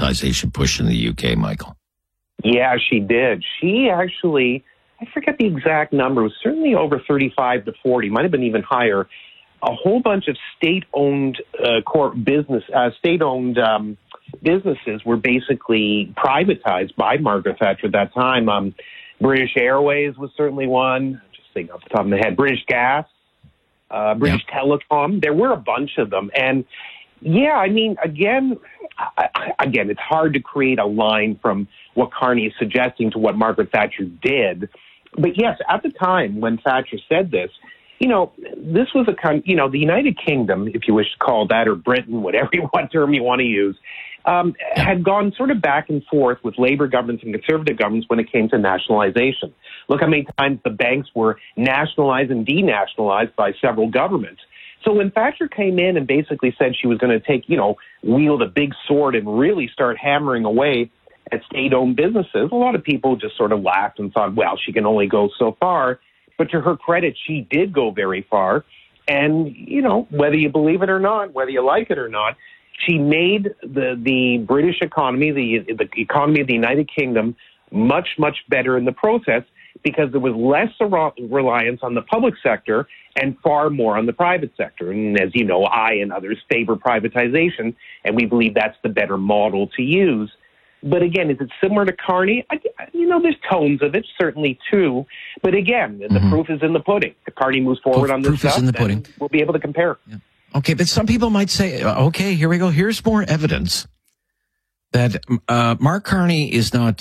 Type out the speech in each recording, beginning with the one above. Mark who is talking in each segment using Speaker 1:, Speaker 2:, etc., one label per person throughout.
Speaker 1: privatization push in the UK, Michael.
Speaker 2: Yeah, she did. She actually, I forget the exact number, it was certainly over 35 to 40, might have been even higher. A whole bunch of state-owned businesses were basically privatized by Margaret Thatcher at that time. British Airways was certainly one. Just thinking off the top of my head. British Gas, British Telecom. There were a bunch of them. And, yeah, I mean, again, it's hard to create a line from what Carney is suggesting to what Margaret Thatcher did. But, yes, at the time when Thatcher said this, this was the United Kingdom, if you wish to call that, or Britain, whatever term you want to use, had gone sort of back and forth with Labour governments and Conservative governments when it came to nationalization. Look how many times the banks were nationalized and denationalized by several governments. So when Thatcher came in and basically said she was going to wield a big sword and really start hammering away at state-owned businesses, a lot of people just sort of laughed and thought, well, she can only go so far. But to her credit, she did go very far. And, whether you believe it or not, whether you like it or not, she made the British economy, the economy of the United Kingdom, much, much better in the process because there was less reliance on the public sector and far more on the private sector. And as you know, I and others favor privatization, and we believe that's the better model to use. But again, is it similar to Carney? There's tones of it, certainly too. But again, the proof is in the pudding. If Carney moves forward on this stuff, then we'll be able to compare.
Speaker 1: Yeah. Okay, but some people might say, okay, here we go. Here's more evidence that Mark Carney is not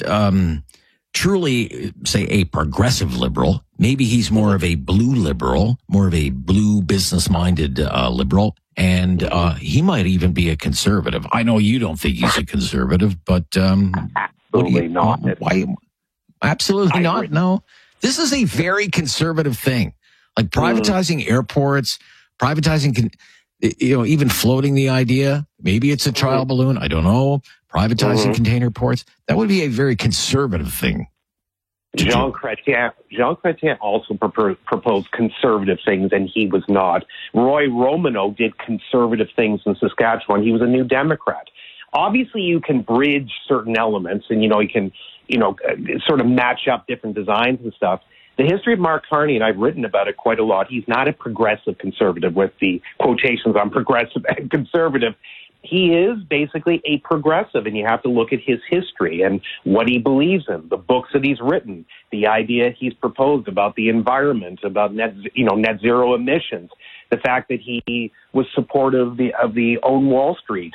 Speaker 1: truly, say, a progressive liberal. Maybe he's more of a blue liberal, more of a blue business-minded liberal. And he might even be a conservative. I know you don't think he's a conservative, but
Speaker 2: absolutely not.
Speaker 1: Why? Absolutely not. No, this is a very conservative thing, like privatizing airports, privatizing, even floating the idea. Maybe it's a trial balloon. I don't know. Privatizing container ports. That would be a very conservative thing.
Speaker 2: Jean Chrétien also proposed conservative things, and he was not. Roy Romano did conservative things in Saskatchewan. He was a New Democrat. Obviously, you can bridge certain elements, and, you can, sort of match up different designs and stuff. The history of Mark Carney, and I've written about it quite a lot, he's not a progressive conservative with the quotations on progressive and conservative. He is basically a progressive, and you have to look at his history and what he believes in, the books that he's written, the idea he's proposed about the environment, about net zero emissions, the fact that he was supportive of the Own Wall Street,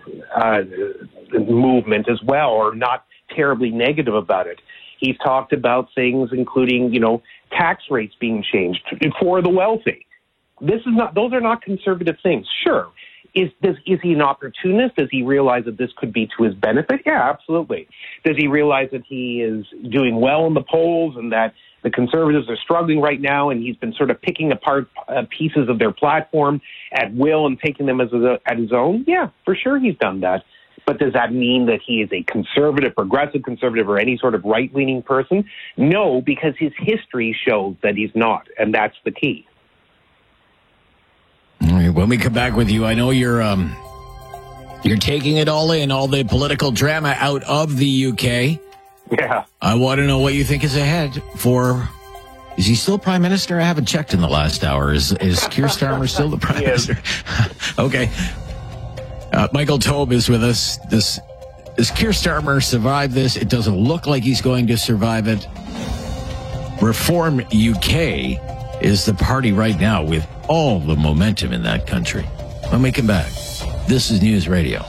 Speaker 2: movement as well, or not terribly negative about it. He's talked about things including, tax rates being changed for the wealthy. Those are not conservative things. Sure. Is he an opportunist? Does he realize that this could be to his benefit? Yeah, absolutely. Does he realize that he is doing well in the polls and that the Conservatives are struggling right now and he's been sort of picking apart pieces of their platform at will and taking them at his own? Yeah, for sure he's done that. But does that mean that he is a conservative, progressive conservative, or any sort of right-leaning person? No, because his history shows that he's not, and that's the key.
Speaker 1: All right, when we come back with you, I know you're taking it all in, all the political drama out of the UK.
Speaker 2: Yeah.
Speaker 1: I want to know what you think is ahead for... Is he still Prime Minister? I haven't checked in the last hour. Is Keir Starmer still the Prime Minister? Okay. Michael Taube is with us. Does Keir Starmer survive this? It doesn't look like he's going to survive it. Reform UK is the party right now with all the momentum in that country. When we come back, this is News Radio.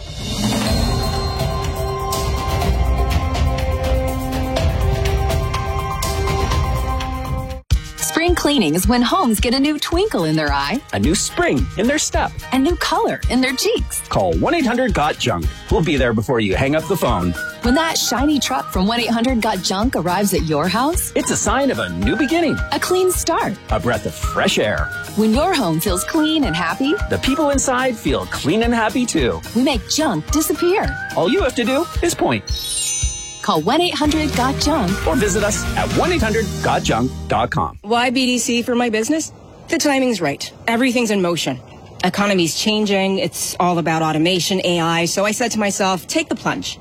Speaker 3: Spring cleaning is when homes get a new twinkle in their eye,
Speaker 4: a new spring in their step,
Speaker 3: a new color in their cheeks.
Speaker 4: Call 1-800-GOT-JUNK. We'll be there before you hang up the phone.
Speaker 3: When that shiny truck from 1-800-GOT-JUNK arrives at your house,
Speaker 4: it's a sign of a new beginning,
Speaker 3: a clean start,
Speaker 4: a breath of fresh air.
Speaker 3: When your home feels clean and happy,
Speaker 4: the people inside feel clean and happy too.
Speaker 3: We make junk disappear.
Speaker 4: All you have to do is point.
Speaker 3: Call 1-800-GOT-JUNK
Speaker 4: or visit us at 1-800-GOTJUNK.com.
Speaker 5: Why BDC for my business? The timing's right. Everything's in motion. Economy's changing. It's all about automation, AI. So I said to myself, take the plunge.